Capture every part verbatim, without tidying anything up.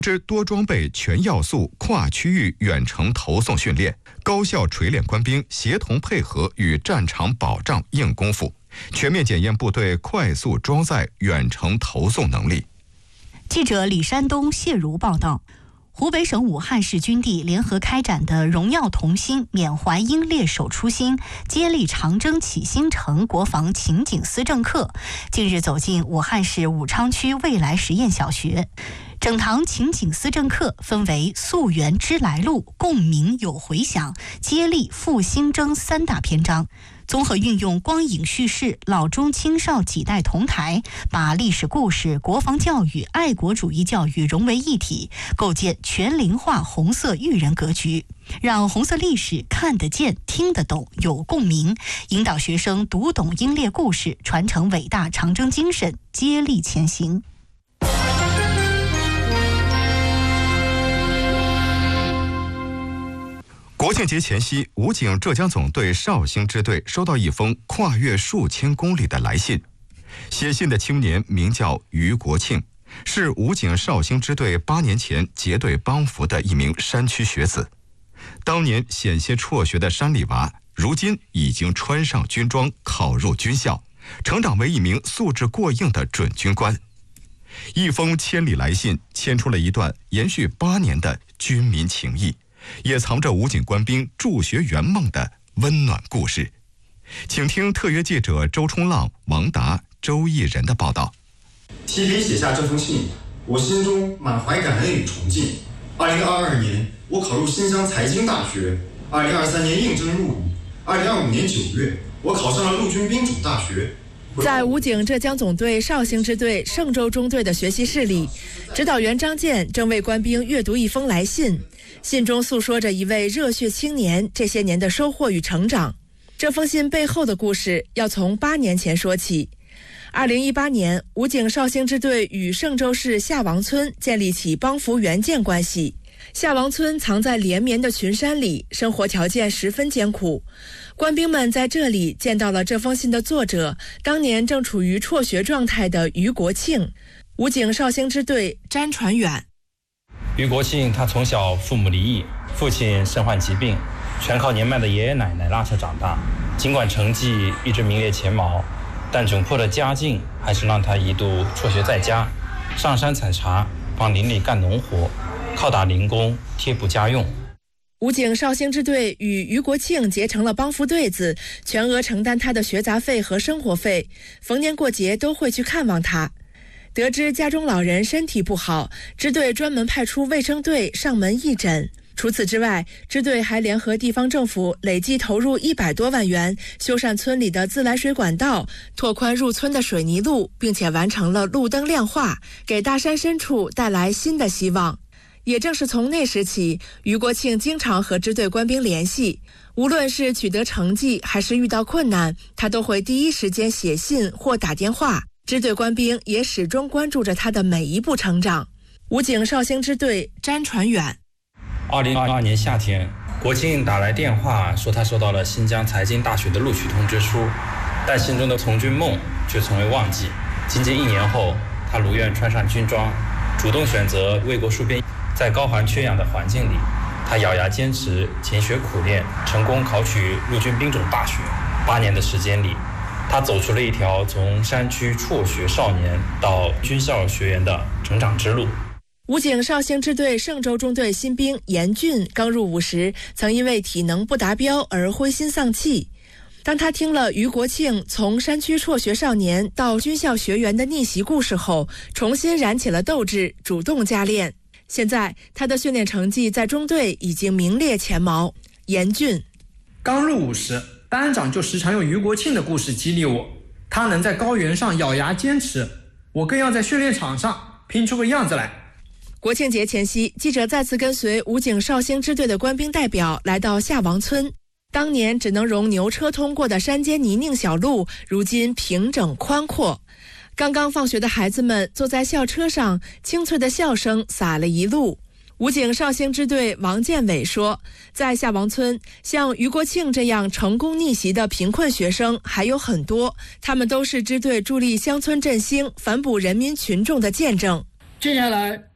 之多装备、全要素、跨区域远程投送训练，高效锤炼官兵协同配合与战场保障硬功夫，全面检验部队快速装载远程投送能力。 记者李山东、谢如报道。湖北省武汉市军地联合开展的荣耀同心、缅怀英烈守初心、接力长征启新城国防情景思政课近日走进武汉市武昌区未来实验小学。整堂情景思政课分为溯源知来路、共鸣有回响、接力复兴征三大篇章，综合运用光影叙事、老中青少几代同台，把历史故事、国防教育、爱国主义教育融为一体，构建全龄化红色育人格局，让红色历史看得见、听得懂、有共鸣，引导学生读懂英烈故事，传承伟大长征精神，接力前行。 国庆节前夕，武警浙江总队绍兴支队收到一封跨越数千公里的来信。写信的青年名叫于国庆，是武警绍兴支队八年前结队帮扶的一名山区学子。当年险些辍学的山里娃，如今已经穿上军装，考入军校，成长为一名素质过硬的准军官。一封千里来信，牵出了一段延续八年的军民情谊，也藏着武警官兵助学圆梦的温暖故事。请听特约记者周冲浪、王达、周艺人的报道。 提笔写下这封信，我心中满怀感恩与崇敬。二零二二年，我考入新疆财经大学；二零二三年应征入伍；二零二五年九月，我考上了陆军兵种大学。 在武警浙江总队绍兴支队嵊州中队的学习室里，指导员张健正为官兵阅读一封来信。信中诉说着一位热血青年这些年的收获与成长。这封信背后的故事要从八年前说起。二零一八年，武警绍兴支队与嵊州市下王村建立起帮扶援建关系。下王村藏在连绵的群山里，生活条件十分艰苦。官兵们在这里见到了这封信的作者，当年正处于辍学状态的于国庆。武警绍兴支队詹传远。 于国庆他从小父母离异，父亲身患疾病，全靠年迈的爷爷奶奶拉扯长大。尽管成绩一直名列前茅，但窘迫的家境还是让他一度辍学在家，上山采茶，帮邻里干农活，靠打零工贴补家用。 武警绍兴支队与于国庆结成了帮扶对子，全额承担他的学杂费和生活费，逢年过节都会去看望他。得知家中老人身体不好，支队专门派出卫生队上门义诊。除此之外，支队还联合地方政府累计投入一百多万元，修缮村里的自来水管道，拓宽入村的水泥路，并且完成了路灯亮化，给大山深处带来新的希望。也正是从那时起，于国庆经常和支队官兵联系，无论是取得成绩还是遇到困难，他都会第一时间写信或打电话。支队官兵也始终关注着他的每一步成长。武警绍兴支队詹传远。 二零二二年夏天，国庆打来电话说他收到了新疆财经大学的录取通知书，但心中的从军梦却从未忘记。仅仅一年后，他如愿穿上军装，主动选择为国戍边。在高寒缺氧的环境里，他咬牙坚持，勤学苦练，成功考取陆军兵种大学。八年的时间里，他走出了一条从山区辍学少年到军校学员的成长之路。 武警绍兴支队嵊州中队新兵严俊刚入伍时，曾因为体能不达标而灰心丧气。当他听了于国庆从山区辍学少年到军校学员的逆袭故事后，重新燃起了斗志，主动加练。现在他的训练成绩在中队已经名列前茅。严俊刚入伍时，班长就时常用于国庆的故事激励我，他能在高原上咬牙坚持，我更要在训练场上拼出个样子来。 国庆节前夕，记者再次跟随武警绍兴支队的官兵代表来到下王村。当年只能容牛车通过的山间泥泞小路，如今平整宽阔。刚刚放学的孩子们坐在校车上，清脆的笑声洒了一路。武警绍兴支队王建伟说，在下王村，像于国庆这样成功逆袭的贫困学生还有很多，他们都是支队助力乡村振兴、反哺人民群众的见证。 接下来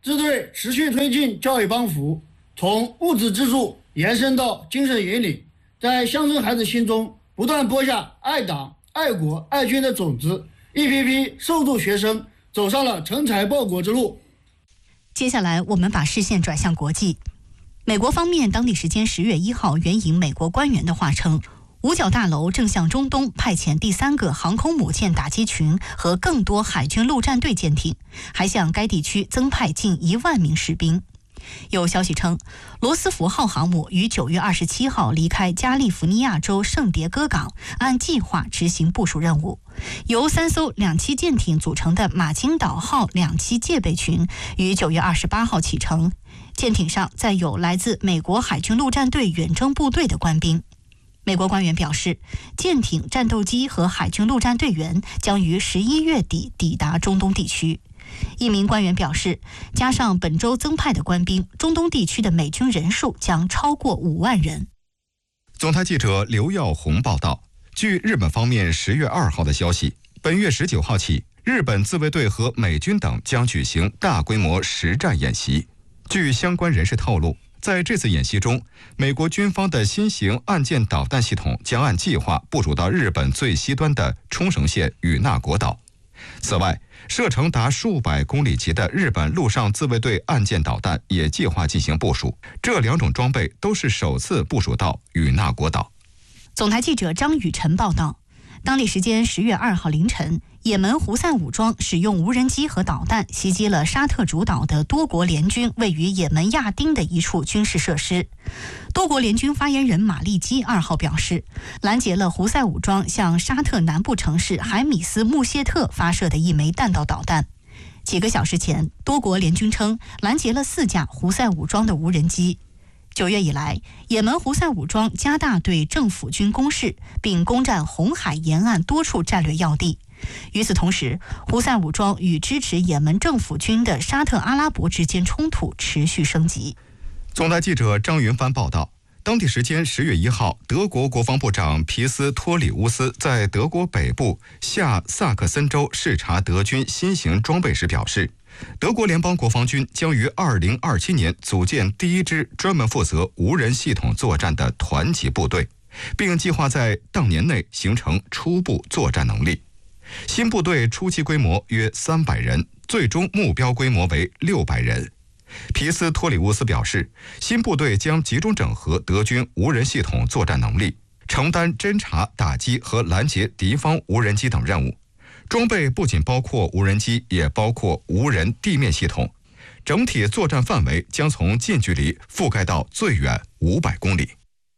支队持续推进教育帮扶，从物质资助延伸到精神引领，在乡村孩子心中不断播下爱党、爱国、爱军的种子，一批批受助学生走上了成才报国之路。 接下来，我们把视线转向国际。美国方面当地时间十月一号援引美国官员的话称，五角大楼正向中东派遣第三个航空母舰打击群和更多海军陆战队舰艇，还向该地区增派近一万名士兵。有消息称，罗斯福号航母于九月二十七号离开加利福尼亚州圣迭戈港，按计划执行部署任务。由三艘两栖舰艇组成的马金岛号两栖戒备群于九月二十八号启程，舰艇上载有来自美国海军陆战队远征部队的官兵。美国官员表示，舰艇、战斗机和海军陆战队员将于十一月底抵达中东地区。一名官员表示，加上本周增派的官兵，中东地区的美军人数将超过五万人。 总台记者刘耀红报道，据日本方面十月二号的消息，本月十九号起，日本自卫队和美军等将举行大规模实战演习。据相关人士透露，在这次演习中，美国军方的新型岸舰导弹系统将按计划部署到日本最西端的冲绳县与那国岛。此外，射程达数百公里级的日本陆上自卫队岸舰导弹也计划进行部署，这两种装备都是首次部署到与那国岛。 总台记者张雨晨报道，当地时间十月二号凌晨，也门胡塞武装使用无人机和导弹袭击了沙特主导的多国联军位于也门亚丁的一处军事设施。多国联军发言人马利基二号表示，拦截了胡塞武装向沙特南部城市海米斯穆谢特发射的一枚弹道导弹。几个小时前，多国联军称拦截了四架胡塞武装的无人机。九月以来，也门胡塞武装加大对政府军攻势，并攻占红海沿岸多处战略要地。与此同时，胡塞武装与支持也门政府军的沙特阿拉伯之间冲突持续升级。 总台记者张云帆报道，当地时间十月一号，德国国防部长皮斯托里乌斯在德国北部下萨克森州视察德军新型装备时表示，德国联邦国防军将于二零二七年组建第一支专门负责无人系统作战的团级部队，并计划在当年内形成初步作战能力。新部队初期规模约三百人，最终目标规模为六百人。皮斯托里乌斯表示，新部队将集中整合德军无人系统作战能力，承担侦察、打击和拦截敌方无人机等任务。装备不仅包括无人机，也包括无人地面系统，整体作战范围将从近距离覆盖到最远五百公里。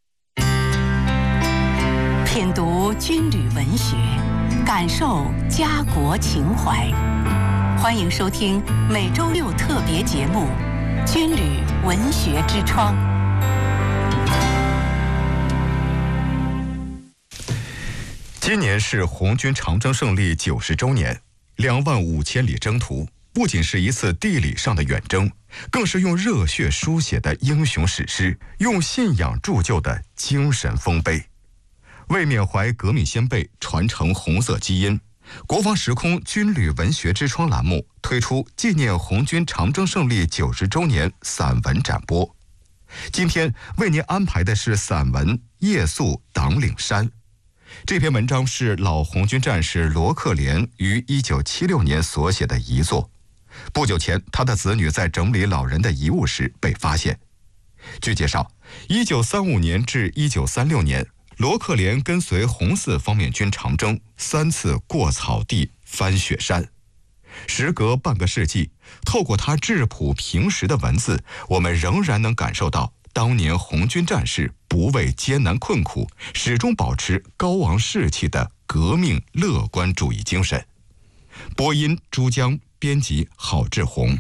品读军旅文学，感受家国情怀。欢迎收听每周六特别节目《军旅文学之窗》。 今年是红军长征胜利九十周年，两万五千里征途不仅是一次地理上的远征，更是用热血书写的英雄史诗，用信仰铸就的精神丰碑。为缅怀革命先辈，传承红色基因，国防时空军旅文学之窗栏目推出纪念红军长征胜利九十周年散文展播。今天为您安排的是散文《夜宿党岭山》。这篇文章是老红军战士罗克莲于一九七六年所写的遗作。不久前，他的子女在整理老人的遗物时被发现。据介绍，一九三五年至一九三六年，罗克莲跟随红四方面军长征，三次过草地、翻雪山。时隔半个世纪，透过他质朴平实的文字，我们仍然能感受到当年红军战士不畏艰难困苦，始终保持高昂士气的革命乐观主义精神。播音朱江，编辑郝志宏。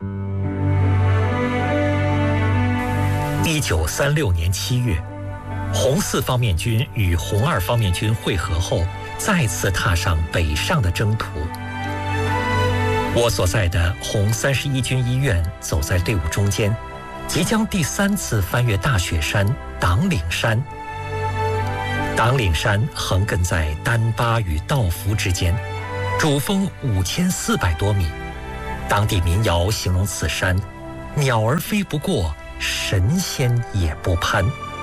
一九三六年七月，红四方面军与红二方面军会合后，再次踏上北上的征途。我所在的红三十一军医院走在队伍中间，即将第三次翻越大雪山党岭山。党岭山横亘在丹巴与道孚之间，主峰五千四百多米， 当地民谣形容此山，鸟儿飞不过，神仙也不攀。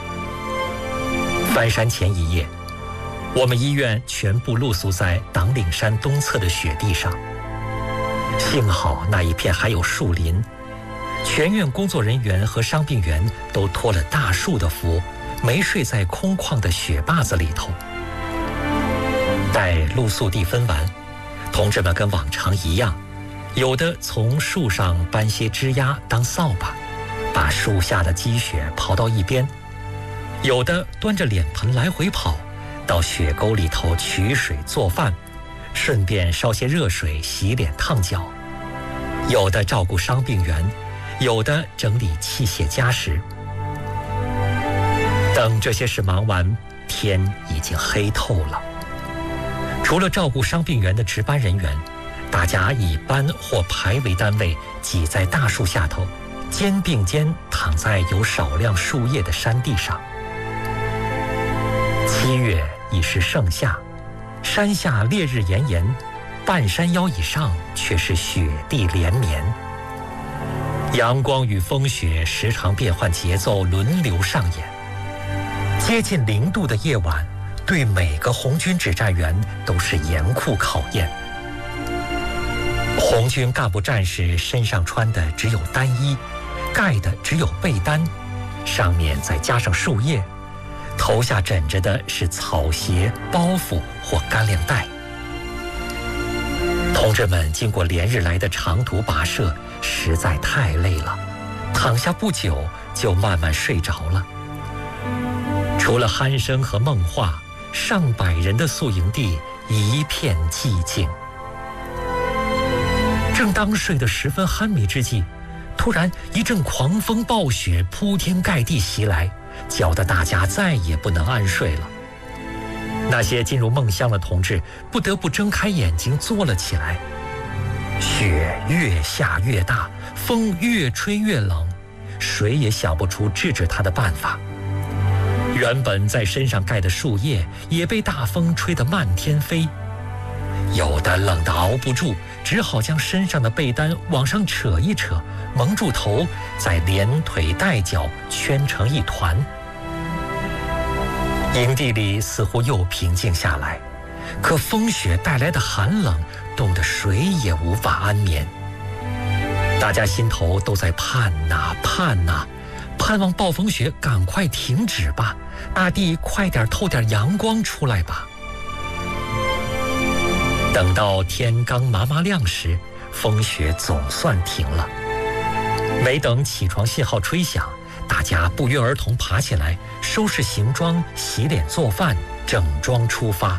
翻山前一夜，我们医院全部露宿在党岭山东侧的雪地上。幸好那一片还有树林，全院工作人员和伤病员都托了大树的福，没睡在空旷的雪坝子里头。待露宿地分完，同志们跟往常一样，有的从树上搬些枝丫当扫把，把树下的积雪刨到一边；有的端着脸盆来回跑，到雪沟里头取水做饭，顺便烧些热水洗脸烫脚；有的照顾伤病员，有的整理器械家什。等这些事忙完，天已经黑透了。除了照顾伤病员的值班人员，大家以班或排为单位，挤在大树下头，肩并肩躺在有少量树叶的山地上。七月已是盛夏，山下烈日炎炎，半山腰以上却是雪地连绵。阳光与风雪时常变换节奏，轮流上演。接近零度的夜晚，对每个红军指战员都是严酷考验。红军干部战士身上穿的只有单衣，盖的只有被单，上面再加上树叶，头下枕着的是草鞋、包袱或干粮袋。同志们经过连日来的长途跋涉，实在太累了，躺下不久就慢慢睡着了。除了鼾声和梦话，上百人的宿营地一片寂静。正当睡得十分酣迷之际，突然一阵狂风暴雪铺天盖地袭来，搅得大家再也不能安睡了。那些进入梦乡的同志不得不睁开眼睛坐了起来。雪越下越大，风越吹越冷，谁也想不出制止它的办法。原本在身上盖的树叶也被大风吹得漫天飞，有的冷得熬不住，只好将身上的被单往上扯一扯，蒙住头，再连腿带脚圈成一团。营地里似乎又平静下来，可风雪带来的寒冷冻得谁也无法安眠。大家心头都在盼呐盼呐，盼望暴风雪赶快停止吧，大地快点透点阳光出来吧。等到天刚麻麻亮时，风雪总算停了。没等起床信号吹响，大家不约而同爬起来，收拾行装，洗脸做饭，整装出发。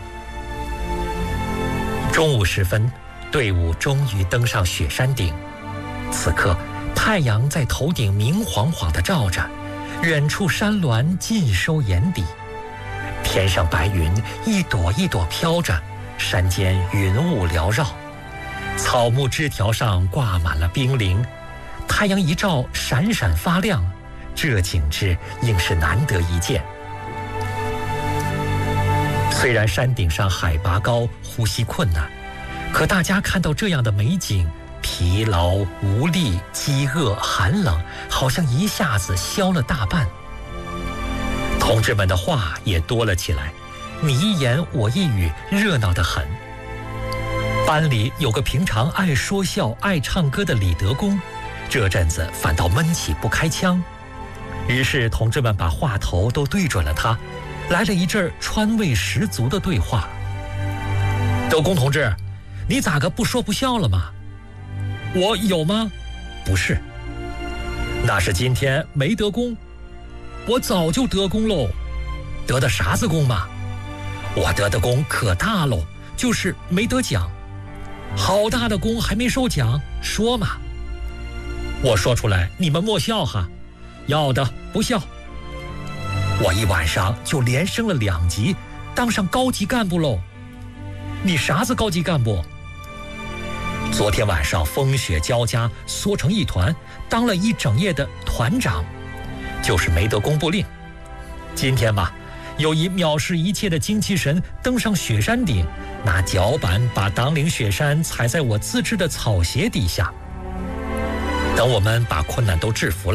中午时分，队伍终于登上雪山顶。此刻太阳在头顶明晃晃地照着，远处山峦尽收眼底，天上白云一朵一朵飘着，山间云雾缭绕，草木枝条上挂满了冰凌，太阳一照闪闪发亮，这景致应是难得一见。虽然山顶上海拔高，呼吸困难，可大家看到这样的美景，疲劳、无力、饥饿、寒冷，好像一下子消了大半。同志们的话也多了起来，你一言我一语，热闹得很。班里有个平常爱说笑、爱唱歌的李德公，这阵子反倒闷起不开腔。于是同志们把话头都对准了他，来了一阵川味十足的对话。德公同志，你咋个不说不笑了吗？我有吗？不是，那是今天没得功。我早就得功喽。得的啥子功嘛？我得的功可大喽，就是没得奖。好大的功还没受奖，说嘛。我说出来你们莫笑哈，要的不笑。我一晚上就连升了两级，当上高级干部喽。你啥子高级干部？昨天晚上风雪交加，缩成一团，当了一整夜的团长，就是没得公布令。今天嘛，有一藐视一切的精气神登上雪山顶，拿脚板把党岭雪山踩在我自制的草鞋底下， 等我们把困难都制服了。